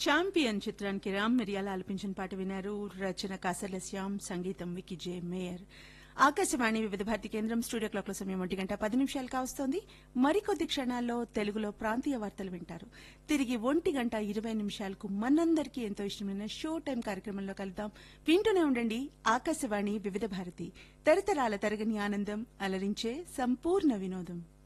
Champion చిత్రానికి రామ్ మిరియాల ఆలపించిన పాట వినారు. రచన కాసర్ల శ్యామ్, సంగీతం వికి జే మేయర్. ఆకాశవాణి వివిధ భారతి కేంద్రం స్టూడియో క్లాక్ల సమయం 1:10 కావస్తోంది. మరికొద్ది క్షణాల్లో తెలుగులో ప్రాంతీయ వార్తలు వింటారు. తిరిగి 1:20 మనందరికీ ఎంతో ఇష్టమైన షో టైం కార్యక్రమంలో కలుద్దాం. వింటూనే ఉండండి ఆకాశవాణి వివిధ భారతి, తరతరాల తరగని ఆనందం, అలరించే సంపూర్ణ వినోదం.